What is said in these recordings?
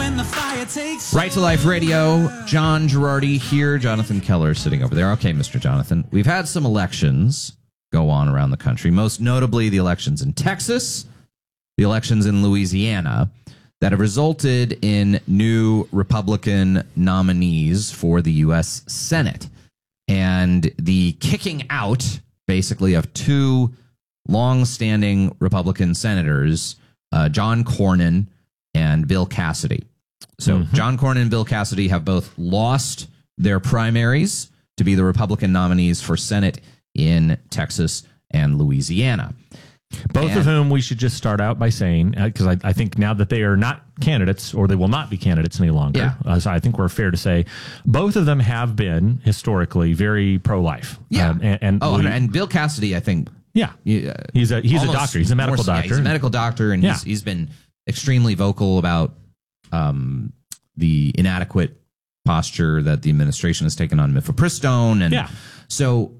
Right to Life Radio, John Girardi here, Jonathan Keller sitting over there. Okay, Mr. Jonathan, we've had some elections go on around the country, most notably the elections in Texas, the elections in Louisiana, that have resulted in new Republican nominees for the U.S. Senate. And the kicking out, basically, of two long-standing Republican senators, John Cornyn and Bill Cassidy. So John Cornyn and Bill Cassidy have both lost their primaries to be the Republican nominees for Senate in Texas and Louisiana. Both of whom we should just start out by saying, because I think now that they are not candidates, or they will not be candidates any longer, so I think we're fair to say both of them have been historically very pro-life. Yeah. And Bill Cassidy, I think. Yeah. He's a doctor. He's a medical doctor. He's a medical doctor, and he's been extremely vocal about the inadequate posture that the administration has taken on mifepristone. And so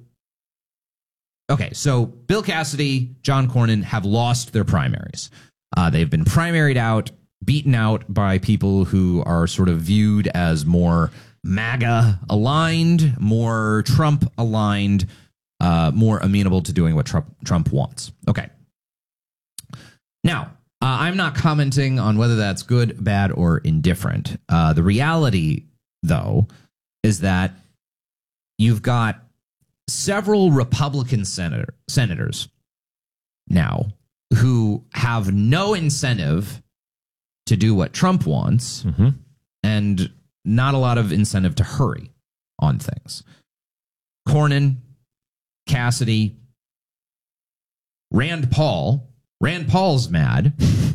Bill Cassidy, John Cornyn have lost their primaries. They've been primaried out, beaten out by people who are sort of viewed as more MAGA-aligned, more Trump-aligned, more amenable to doing what Trump wants. Okay. Now, I'm not commenting on whether that's good, bad, or indifferent. The reality, though, is that you've got several Republican senators now who have no incentive to do what Trump wants and not a lot of incentive to hurry on things. Cornyn, Cassidy, Rand Paul. Rand Paul's mad,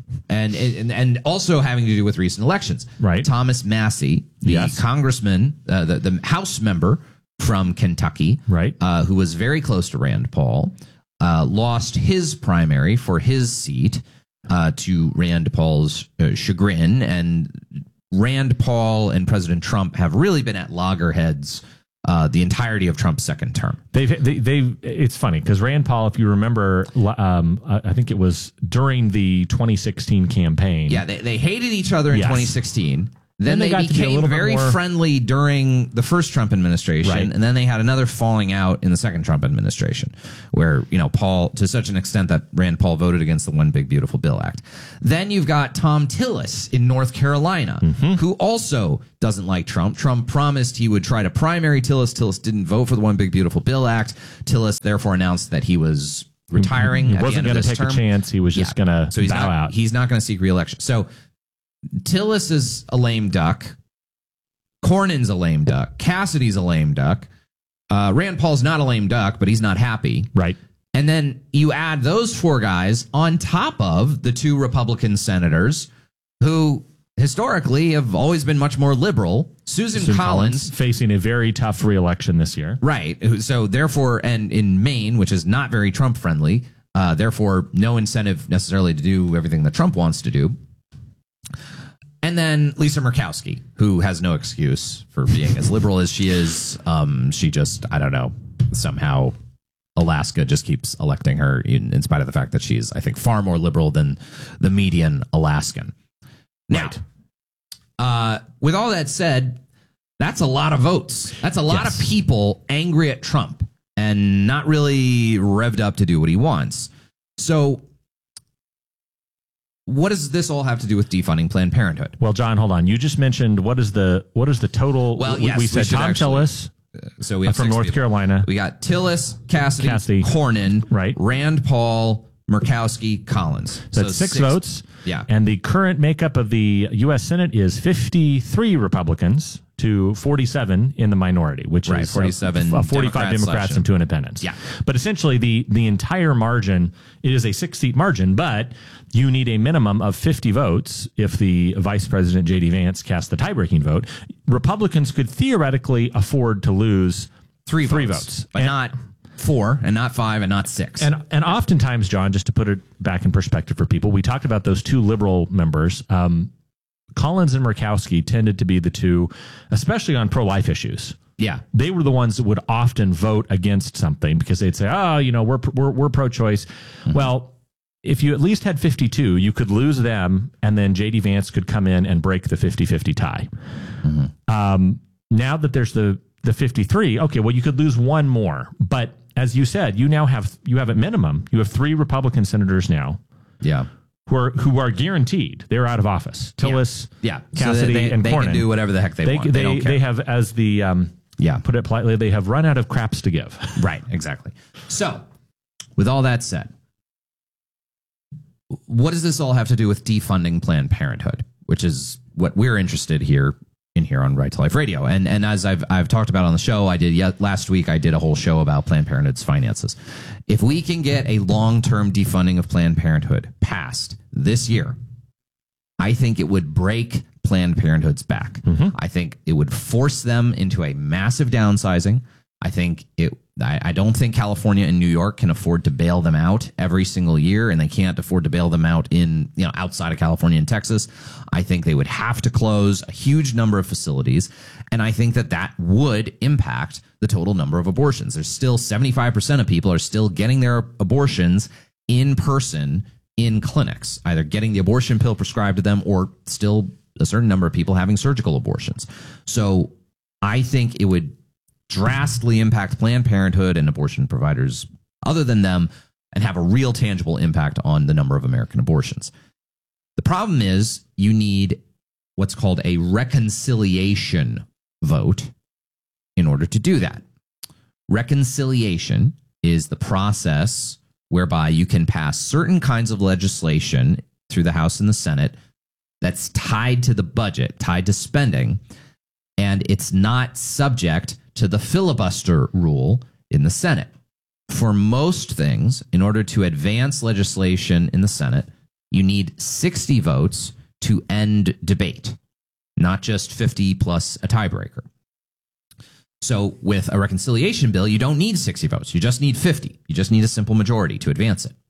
and also having to do with recent elections. Right. Thomas Massey, the congressman, the House member from Kentucky, right, who was very close to Rand Paul, lost his primary for his seat to Rand Paul's chagrin, and Rand Paul and President Trump have really been at loggerheads the entirety of Trump's second term. It's funny because Rand Paul, if you remember, I think it was during the 2016 campaign. Yeah, they hated each other in 2016. Then they became very friendly during the first Trump administration, and then they had another falling out in the second Trump administration, where Paul, to such an extent that Rand Paul voted against the One Big Beautiful Bill Act. Then you've got Tom Tillis in North Carolina, who also doesn't like Trump. Trump promised he would try to primary Tillis. Tillis didn't vote for the One Big Beautiful Bill Act. Tillis therefore announced that he was retiring. He wasn't going to take a chance. He was just going to bow out. He's not going to seek re-election. So Tillis is a lame duck. Cornyn's a lame duck. Cassidy's a lame duck. Rand Paul's not a lame duck, but he's not happy. Right. And then you add those four guys on top of the two Republican senators who historically have always been much more liberal. Susan Collins facing a very tough re-election this year. Right. So therefore, and in Maine, which is not very Trump friendly, therefore no incentive necessarily to do everything that Trump wants to do. And then Lisa Murkowski, who has no excuse for being as liberal as she is. She just, I don't know, somehow Alaska just keeps electing her in spite of the fact that she's, I think, far more liberal than the median Alaskan. Now, with all that said, that's a lot of votes. That's a lot of people angry at Trump and not really revved up to do what he wants. So what does this all have to do with defunding Planned Parenthood? Well, John, hold on. You just mentioned what is the total? Well, yes, we said Tom Tillis. So we have from North Carolina. We got Tillis, Cassidy, Cornyn, right, Rand Paul, Murkowski, Collins. So that's six votes. Yeah. And the current makeup of the U.S. Senate is 53 Republicans to 47 in the minority, which is 47 45 Democrats and 2 independents. Yeah. But essentially the entire margin, it is a 6-seat margin, but you need a minimum of 50 votes if the Vice President J.D. Vance casts the tie-breaking vote. Republicans could theoretically afford to lose three votes. But not 4 and not 5 and not 6. And oftentimes, John, just to put it back in perspective for people, we talked about those two liberal members. Collins and Murkowski tended to be the two, especially on pro-life issues. Yeah. They were the ones that would often vote against something because they'd say, we're pro-choice. Mm-hmm. Well, if you at least had 52, you could lose them, and then J.D. Vance could come in and break the 50-50 tie. Now that there's the 53, okay, well, you could lose one more. But as you said, you have at minimum, you have 3 Republican senators now. Yeah. Who are guaranteed they're out of office. Tillis, Cassidy, and Cornyn. They can do whatever the heck they want. They don't care. They have, as the put it politely, they have run out of craps to give. Right, exactly. So, with all that said, what does this all have to do with defunding Planned Parenthood, which is what we're interested here on Right to Life Radio? And as I've talked about on the show, last week I did a whole show about Planned Parenthood's finances. If we can get a long-term defunding of Planned Parenthood passed this year, I think it would break Planned Parenthood's back. I think it would force them into a massive downsizing. I don't think California and New York can afford to bail them out every single year, and they can't afford to bail them out outside of California and Texas. I think they would have to close a huge number of facilities, and I think that would impact the total number of abortions. There's still 75% of people are still getting their abortions in person in clinics, either getting the abortion pill prescribed to them or still a certain number of people having surgical abortions. So I think it would drastically impact Planned Parenthood and abortion providers other than them and have a real tangible impact on the number of American abortions. The problem is you need what's called a reconciliation vote in order to do that. Reconciliation is the process whereby you can pass certain kinds of legislation through the House and the Senate that's tied to the budget, tied to spending, and it's not subject to the filibuster rule in the Senate. For most things, in order to advance legislation in the Senate, you need 60 votes to end debate, not just 50 plus a tiebreaker. So with a reconciliation bill, you don't need 60 votes. You just need 50. You just need a simple majority to advance it.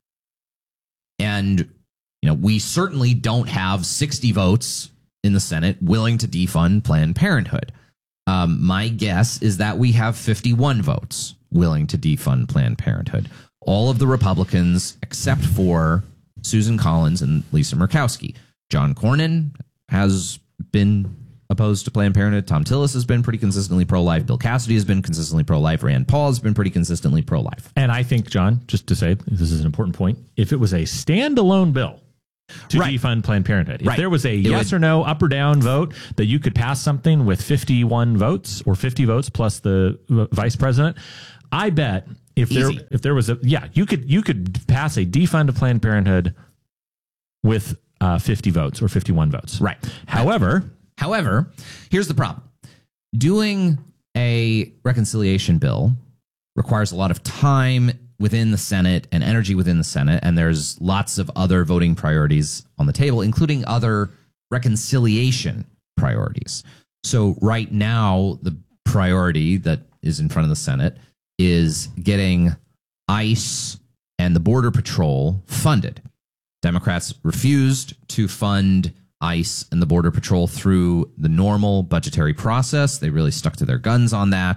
And, we certainly don't have 60 votes in the Senate willing to defund Planned Parenthood. My guess is that we have 51 votes willing to defund Planned Parenthood. All of the Republicans, except for Susan Collins and Lisa Murkowski. John Cornyn has been opposed to Planned Parenthood. Tom Tillis has been pretty consistently pro-life. Bill Cassidy has been consistently pro-life. Rand Paul has been pretty consistently pro-life. And I think, John, just to say, this is an important point, if it was a standalone bill to defund Planned Parenthood, if there was a yes or no, up or down vote that you could pass something with 51 votes or 50 votes plus the vice president, I bet if there was you could pass a defund of Planned Parenthood with 50 votes or 51 votes. Right. However, here's the problem. Doing a reconciliation bill requires a lot of time within the Senate and energy within the Senate, and there's lots of other voting priorities on the table, including other reconciliation priorities. So right now, the priority that is in front of the Senate is getting ICE and the Border Patrol funded. Democrats refused to fund ICE and the Border Patrol through the normal budgetary process. They really stuck to their guns on that.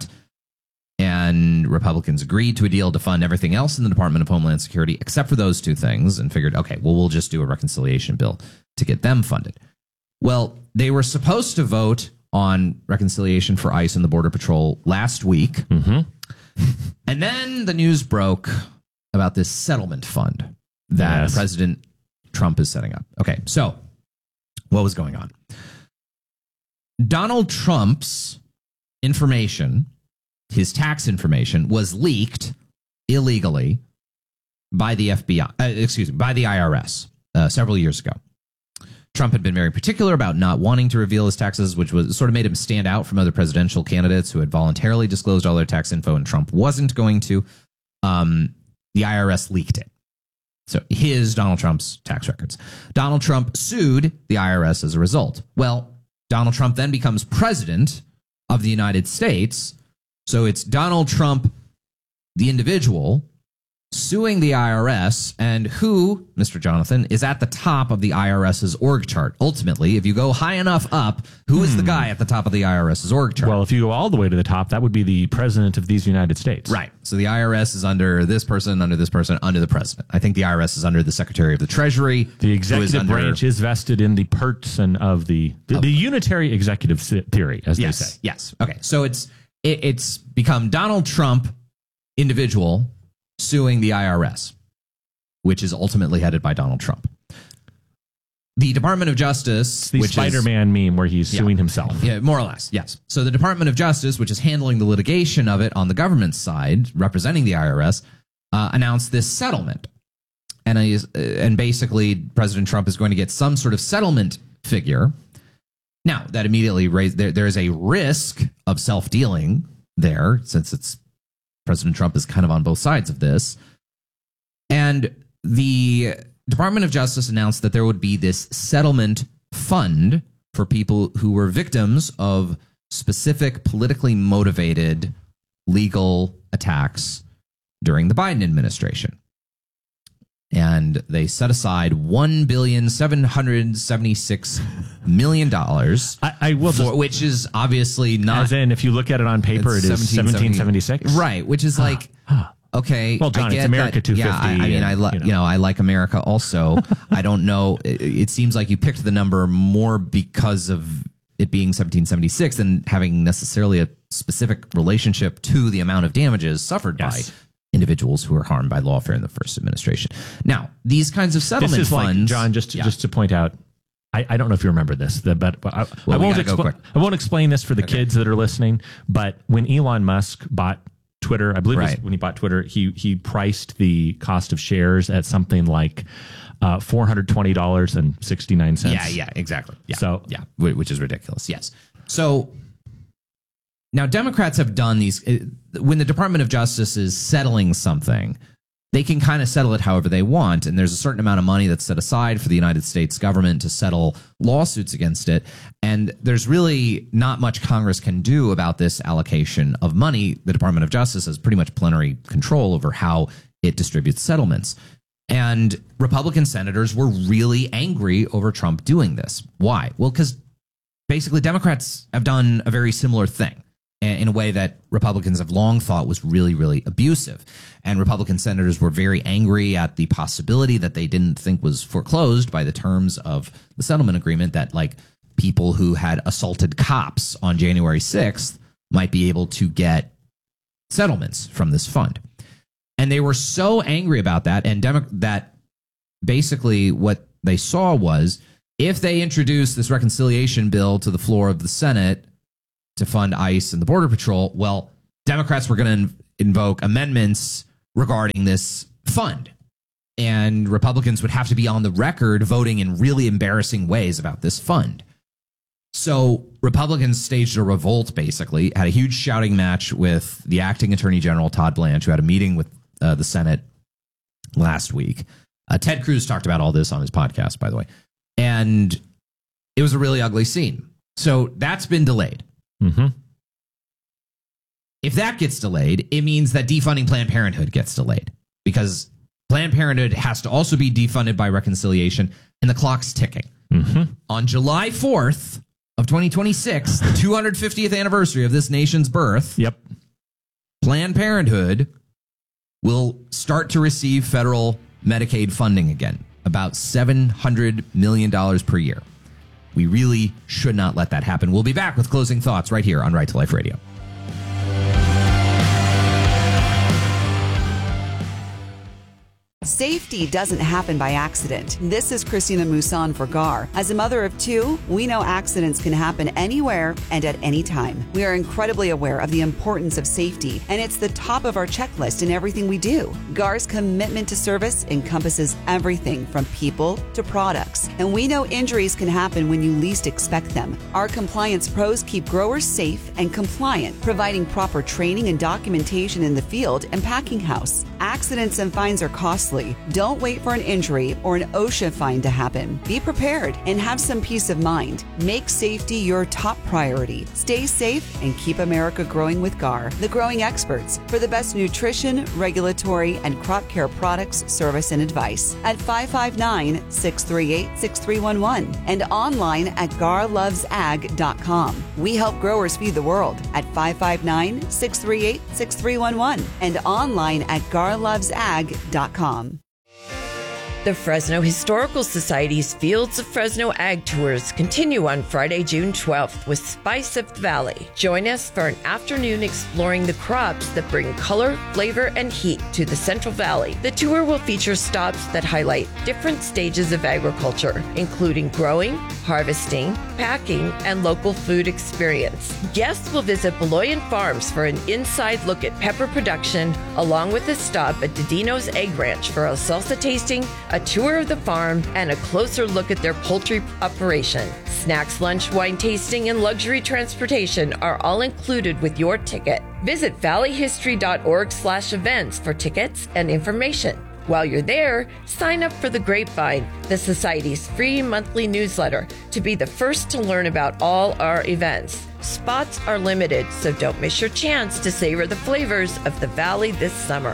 And Republicans agreed to a deal to fund everything else in the Department of Homeland Security except for those two things and figured, okay, well, we'll just do a reconciliation bill to get them funded. Well, they were supposed to vote on reconciliation for ICE and the Border Patrol last week. And then the news broke about this settlement fund that President Trump is setting up. Okay, so what was going on? Donald Trump's information, his tax information, was leaked illegally by the by the IRS several years ago. Trump had been very particular about not wanting to reveal his taxes, which was sort of made him stand out from other presidential candidates who had voluntarily disclosed all their tax info, and Trump wasn't going to. The IRS leaked it. So Donald Trump's tax records. Donald Trump sued the IRS as a result. Well, Donald Trump then becomes president of the United States. So it's Donald Trump, the individual, suing the IRS, and who, Mr. Jonathan, is at the top of the IRS's org chart. Ultimately, if you go high enough up, who is the guy at the top of the IRS's org chart? Well, if you go all the way to the top, that would be the president of these United States. Right. So the IRS is under this person, under the president. I think the IRS is under the Secretary of the Treasury. The executive branch is vested in the person of the unitary executive theory, as they say. Yes. Okay. So it's become Donald Trump, individual, suing the IRS, which is ultimately headed by Donald Trump. The Department of Justice, the Spider-Man meme where he's suing himself. Yeah, more or less, yes. So the Department of Justice, which is handling the litigation of it on the government side, representing the IRS, announced this settlement. And basically, President Trump is going to get some sort of settlement figure. Now, that immediately raised, there is a risk of self-dealing there, since President Trump is kind of on both sides of this. And the Department of Justice announced that there would be this settlement fund for people who were victims of specific politically motivated legal attacks during the Biden administration. And they set aside $1,776,000,000. I will which is obviously not. As in, if you look at it on paper, it is 1776. Right, which is like, okay. Well, John, it's America 250. Yeah, I mean, I like America also. I don't know. It seems like you picked the number more because of it being 1776 than having necessarily a specific relationship to the amount of damages suffered by individuals who were harmed by lawfare in the first administration. Now, these kinds of settlement funds, like, John, just to point out, I don't know if you remember this, but I won't explain this for the kids that are listening. But when Elon Musk bought Twitter, I believe it was when he bought Twitter, he priced the cost of shares at something like $420.69. Yeah, exactly. Yeah. So which is ridiculous. Yes. So now Democrats have done these. When the Department of Justice is settling something, they can kind of settle it however they want. And there's a certain amount of money that's set aside for the United States government to settle lawsuits against it. And there's really not much Congress can do about this allocation of money. The Department of Justice has pretty much plenary control over how it distributes settlements. And Republican senators were really angry over Trump doing this. Why? Well, because basically Democrats have done a very similar thing in a way that Republicans have long thought was really, really abusive. And Republican senators were very angry at the possibility that they didn't think was foreclosed by the terms of the settlement agreement, that like people who had assaulted cops on January 6th might be able to get settlements from this fund. And they were so angry about that, and that basically what they saw was, if they introduced this reconciliation bill to the floor of the Senate to fund ICE and the Border Patrol, well, Democrats were going to invoke amendments regarding this fund. And Republicans would have to be on the record voting in really embarrassing ways about this fund. So Republicans staged a revolt, basically, had a huge shouting match with the acting Attorney General, Todd Blanche, who had a meeting with the Senate last week. Ted Cruz talked about all this on his podcast, by the way. And it was a really ugly scene. So that's been delayed. Mm-hmm. If that gets delayed, it means that defunding Planned Parenthood gets delayed, because Planned Parenthood has to also be defunded by reconciliation, and the clock's ticking. Mm-hmm. On July 4th of 2026, the 250th anniversary of this nation's birth, Planned Parenthood will start to receive federal Medicaid funding again, about $700 million per year. We really should not let that happen. We'll be back with closing thoughts right here on Right to Life Radio. Safety doesn't happen by accident. This is Christina Mousson for GAR. As a mother of two, we know accidents can happen anywhere and at any time. We are incredibly aware of the importance of safety, and it's the top of our checklist in everything we do. GAR's commitment to service encompasses everything from people to products, and we know injuries can happen when you least expect them. Our compliance pros keep growers safe and compliant, providing proper training and documentation in the field and packing house. Accidents and fines are costly. Don't wait for an injury or an OSHA fine to happen. Be prepared and have some peace of mind. Make safety your top priority. Stay safe and keep America growing with GAR, the growing experts for the best nutrition, regulatory, and crop care products, service, and advice at 559-638-6311 and online at garlovesag.com. We help growers feed the world at 559-638-6311 and online at garlovesag.com. The Fresno Historical Society's Fields of Fresno Ag Tours continue on Friday, June 12th with Spice of the Valley. Join us for an afternoon exploring the crops that bring color, flavor, and heat to the Central Valley. The tour will feature stops that highlight different stages of agriculture, including growing, harvesting, packing, and local food experience. Guests will visit Beloyan Farms for an inside look at pepper production, along with a stop at Didino's Egg Ranch for a salsa tasting, a tour of the farm, and a closer look at their poultry operation. Snacks, lunch, wine tasting, and luxury transportation are all included with your ticket. Visit valleyhistory.org/events for tickets and information. While you're there, sign up for The Grapevine, the Society's free monthly newsletter, to be the first to learn about all our events. Spots are limited, so don't miss your chance to savor the flavors of the Valley this summer.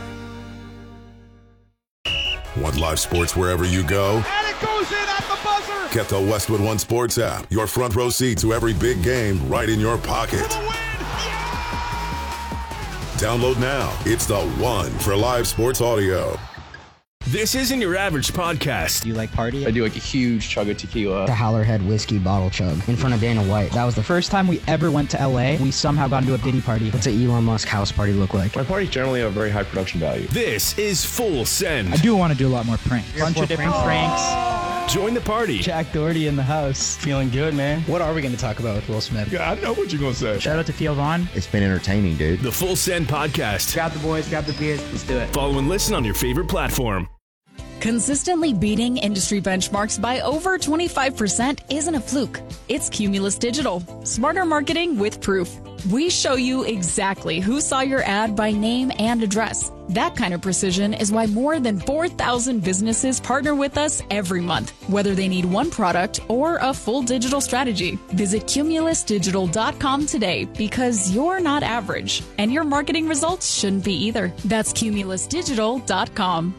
Want live sports wherever you go? And it goes in at the buzzer! Get the Westwood One Sports app. Your front row seat to every big game right in your pocket. For the win! Yeah! Download now. It's the one for live sports audio. This isn't your average podcast. Do you like party? I do like a huge chug of tequila. The Howlerhead whiskey bottle chug in front of Dana White. That was the first time we ever went to LA. We somehow got into a Diddy party. What's an Elon Musk house party look like? My parties generally have very high production value. This is Full Send. I do want to do a lot more pranks. Bunch of different pranks. Join the party. Jack Doherty in the house. Feeling good, man. What are we going to talk about with Will Smith? Yeah, I know what you're going to say. Shout out to Theo Vaughn. It's been entertaining, dude. The Full Send podcast. Grab the boys, grab the beers. Let's do it. Follow and listen on your favorite platform. Consistently beating industry benchmarks by over 25% isn't a fluke. It's Cumulus Digital. Smarter marketing with proof. We show you exactly who saw your ad by name and address. That kind of precision is why more than 4,000 businesses partner with us every month, whether they need one product or a full digital strategy. Visit cumulusdigital.com today because you're not average, and your marketing results shouldn't be either. That's cumulusdigital.com.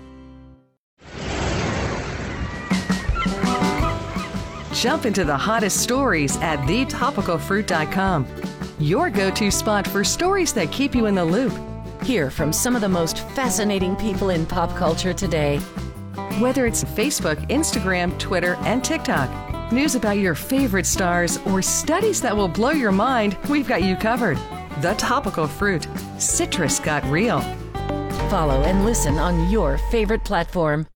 Jump into the hottest stories at thetopicalfruit.com. Your go-to spot for stories that keep you in the loop. Hear from some of the most fascinating people in pop culture today. Whether it's Facebook, Instagram, Twitter, and TikTok, news about your favorite stars, or studies that will blow your mind, we've got you covered. The Topical Fruit. Citrus got real. Follow and listen on your favorite platform.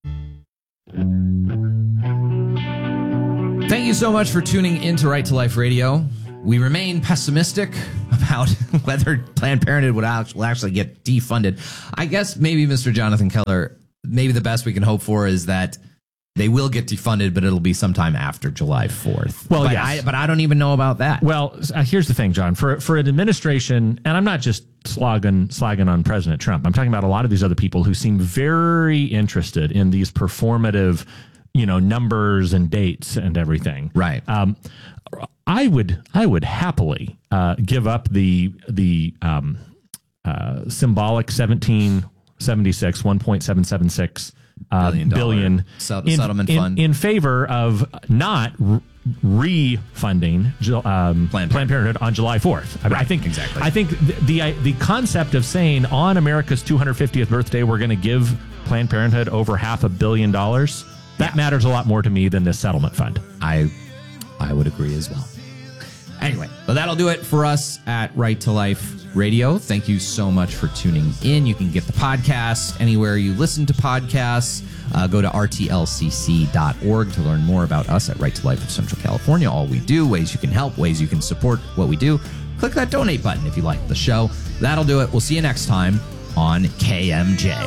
Thank you so much for tuning into Right to Life Radio. We remain pessimistic about whether Planned Parenthood will actually get defunded. I guess maybe, Mr. Jonathan Keller, maybe the best we can hope for is that they will get defunded, but it'll be sometime after July 4th. Well, but, yes. I don't even know about that. Well, here's the thing, John. For an administration, and I'm not just slagging on President Trump. I'm talking about a lot of these other people who seem very interested in these performative, numbers and dates and everything. Right. I would happily give up the symbolic 1776 1.776 billion settlement fund in favor of not refunding Planned Parenthood on July 4th. Right, I think exactly. I think the concept of saying on America's 250th birthday we're going to give Planned Parenthood over $500 million, that matters a lot more to me than this settlement fund. I would agree as well. Anyway, well, that'll do it for us at Right to Life Radio. Thank you so much for tuning in. You can get the podcast anywhere you listen to podcasts. Go to rtlcc.org to learn more about us at Right to Life of Central California. All we do, ways you can help, ways you can support what we do. Click that donate button if you like the show. That'll do it. We'll see you next time on KMJ.